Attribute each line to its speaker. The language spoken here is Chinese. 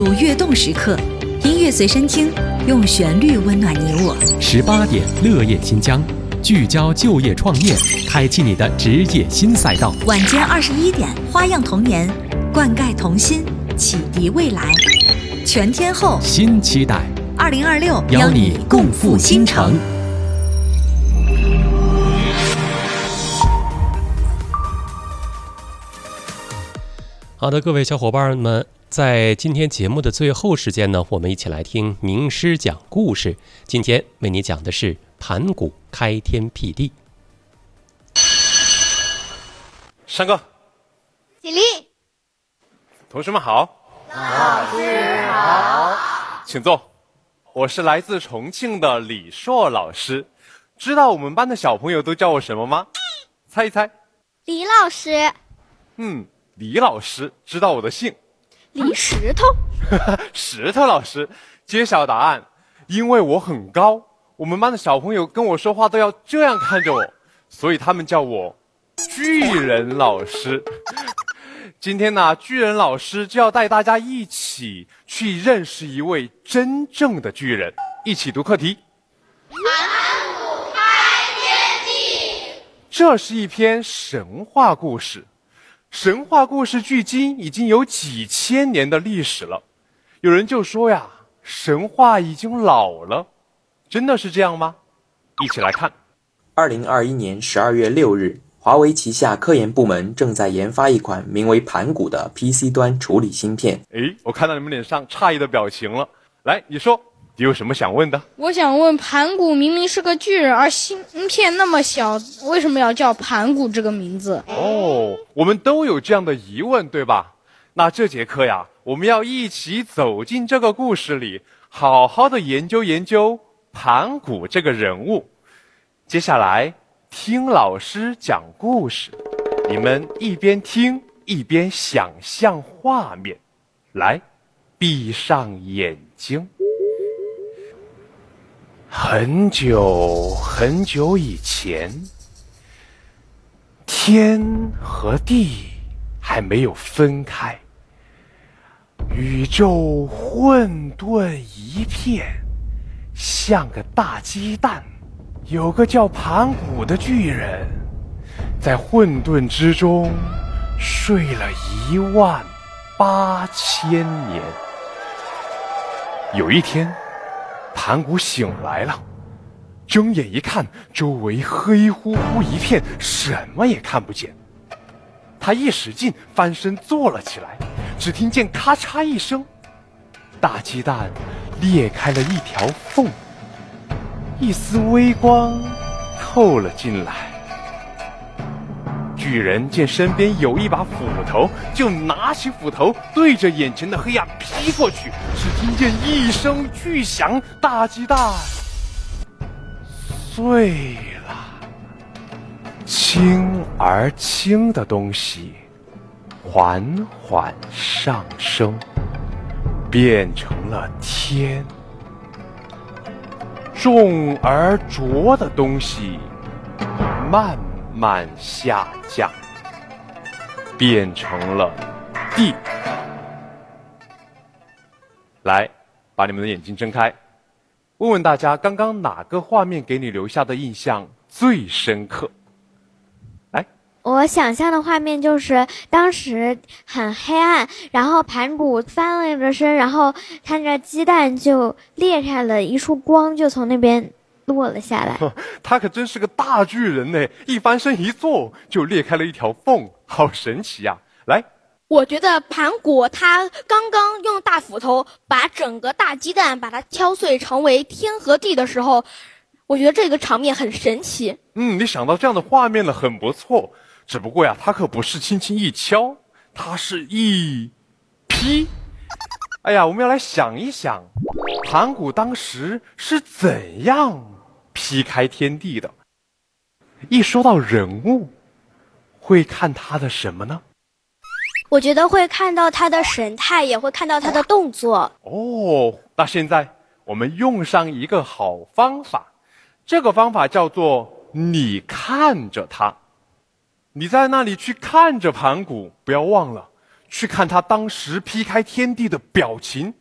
Speaker 1: 如跃动时刻，音乐随身听，用旋律温暖你我。
Speaker 2: 18点，乐业新疆，聚焦就业创业，开启你的职业新赛道。
Speaker 1: 晚间21点，花样童年，灌溉童心，启迪未来。全天候
Speaker 2: 新期待
Speaker 1: ，2026
Speaker 2: 邀你共赴新城。好的，各位小伙伴们，在今天节目的最后时间呢，我们一起来听名师讲故事。今天为你讲的是盘古开天辟地。
Speaker 3: 上课，
Speaker 4: 起立。
Speaker 3: 同学们好。
Speaker 4: 老师好。
Speaker 3: 请坐。我是来自重庆的李硕老师。知道我们班的小朋友都叫我什么吗？猜一猜。
Speaker 4: 李老师。
Speaker 3: 李老师。知道我的姓？
Speaker 4: 李石头。
Speaker 3: 石头老师。揭晓答案。因为我很高，我们班的小朋友跟我说话都要这样看着我，所以他们叫我巨人老师。今天呢，巨人老师就要带大家一起去认识一位真正的巨人。一起读课题。
Speaker 4: 盘古开天地。
Speaker 3: 这是一篇神话故事。神话故事距今已经有几千年的历史了。有人就说呀，神话已经老了。真的是这样吗？一起来看。
Speaker 5: 2021年12月6日，华为旗下科研部门正在研发一款名为盘古的 PC 端处理芯片。
Speaker 3: 我看到你们脸上诧异的表情了。来，你说，你有什么想问的？
Speaker 6: 我想问，盘古明明是个巨人，而芯片那么小，为什么要叫盘古这个名字？
Speaker 3: 我们都有这样的疑问，对吧？那这节课呀，我们要一起走进这个故事里，好好的研究研究盘古这个人物。接下来听老师讲故事，你们一边听一边想象画面。来，闭上眼睛。很久很久以前，天和地还没有分开，宇宙混沌一片，像个大鸡蛋。有个叫盘古的巨人，在混沌之中睡了18000年。有一天，盘古醒来了，睁眼一看，周围黑乎乎一片，什么也看不见。他一使劲，翻身坐了起来，只听见咔嚓一声，大鸡蛋裂开了一条缝，一丝微光透了进来。巨人见身边有一把斧头，就拿起斧头对着眼前的黑暗劈过去，只听见一声巨响，大鸡蛋碎了。轻而轻的东西缓缓上升，变成了天。重而浊的东西慢慢下降，变成了地。来，把你们的眼睛睁开，问问大家，刚刚哪个画面给你留下的印象最深刻？来，
Speaker 4: 我想象的画面就是当时很黑暗，然后盘古翻了个身，然后他那鸡蛋就裂开了一束光，就从那边落了下来。
Speaker 3: 他可真是个大巨人呢，一翻身一坐就裂开了一条缝，好神奇呀！来，
Speaker 6: 我觉得盘古他刚刚用大斧头把整个大鸡蛋把它敲碎成为天和地的时候，我觉得这个场面很神奇。
Speaker 3: 你想到这样的画面了，很不错。只不过呀，他可不是轻轻一敲，他是一劈。哎呀，我们要来想一想，盘古当时是怎样劈开天地的。一说到人物，会看他的什么呢？
Speaker 4: 我觉得会看到他的神态，也会看到他的动作。
Speaker 3: 那现在我们用上一个好方法，这个方法叫做你看着他。你在那里去看着盘古，不要忘了去看他当时劈开天地的表情。